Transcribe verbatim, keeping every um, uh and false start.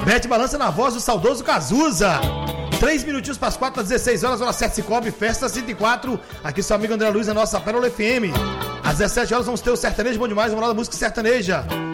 Bete Balança na voz do saudoso Cazuza. Três minutinhos para as quatro, às dezesseis horas, hora sete Cicobi, Festa cento e quatro. Aqui seu amigo André Luiz, a nossa Pérola F M. Às dezessete horas vamos ter o Sertanejo Bom Demais, uma nova música sertaneja.